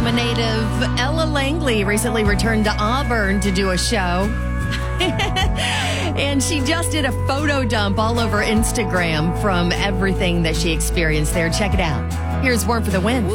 Alabama native Ella Langley recently returned to Auburn to do a show. And she just did a photo dump all over Instagram from everything that she experienced there. Check it out. Here's Warm for the Win.